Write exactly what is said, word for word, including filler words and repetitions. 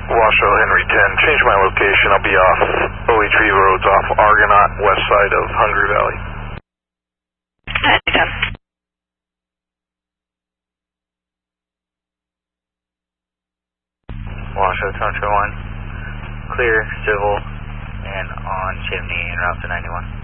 Washoe Henry ten, change my location. I'll be off O H V Roads off Argonaut, west side of Hungry Valley. Henry ten. Washoe Country one, clear, civil, and on chimney and route to ninety-one.